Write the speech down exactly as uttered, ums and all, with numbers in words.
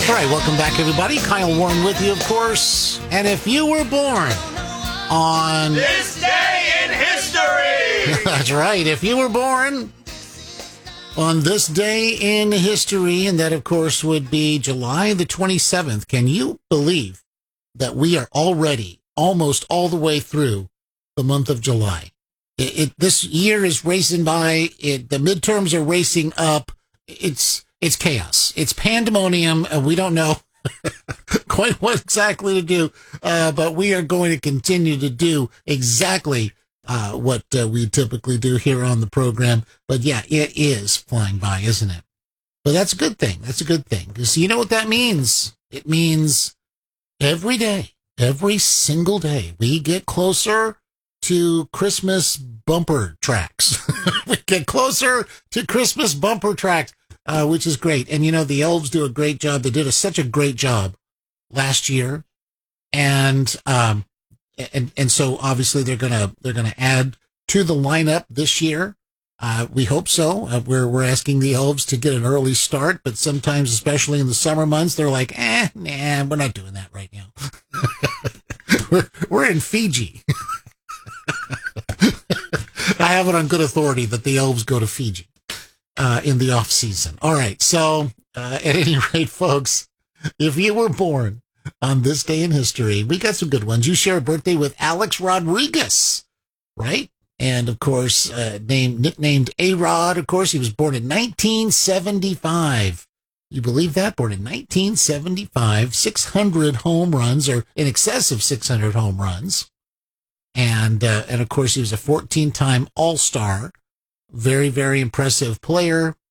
All right, welcome back, everybody. Kyle Warren with you, of course. And if you were born on this day in history, that's right. If you were born on this day in history, and that, of course, would be July the twenty-seventh, can you believe that we are already almost all the way through the month of July? It, it this year is racing by. It, the midterms are racing up. It's it's chaos. It's pandemonium, and we don't know quite what exactly to do. Uh, but we are going to continue to do exactly uh, what uh, we typically do here on the program. But yeah, it is flying by, isn't it? But that's a good thing. That's a good thing, because you know what that means. It means every day, every single day, we get closer to Christmas bumper tracks. We get closer to Christmas bumper tracks, uh, which is great. And, you know, the elves do a great job. They did a, such a great job last year. And, um, and, and so obviously they're going to, they're going to add to the lineup this year. Uh, we hope so. Uh, we're, we're asking the elves to get an early start, but sometimes, especially in the summer months, they're like, eh, nah, we're not doing that right now. we're, we're in Fiji. I have it on good authority that the elves go to Fiji uh, in the off season. All right. So uh, at any rate, folks, if you were born on this day in history, we got some good ones. You share a birthday with Alex Rodriguez, right? And of course, uh, named, nicknamed A-Rod. Of course, he was born in nineteen seventy-five. You believe that? Born in nineteen seventy-five, six hundred home runs, or in excess of six hundred home runs. And, uh, and of course, he was a fourteen-time All-Star. Very, very impressive player.